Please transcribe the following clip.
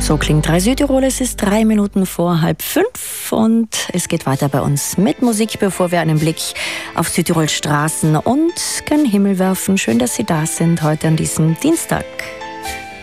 So klingt 3 Südtirol. Es ist 3 Minuten vor 4:30 und es geht weiter bei uns mit Musik, bevor wir einen Blick auf Südtirols Straßen und gen Himmel werfen. Schön, dass Sie da sind heute an diesem Dienstag.